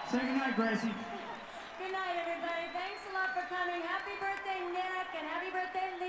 Say goodnight, Gracie. Good night, everybody. Thanks a lot for coming. Happy birthday, Nick, and happy birthday, Lee.